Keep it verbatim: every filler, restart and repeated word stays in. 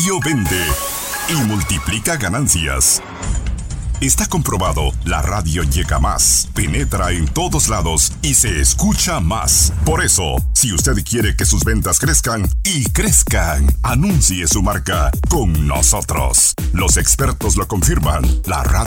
radio vende y multiplica ganancias. Está comprobado, la radio llega más, penetra en todos lados y se escucha más. Por eso, si usted quiere que sus ventas crezcan y crezcan, anuncie su marca con nosotros. Los expertos lo confirman, la radio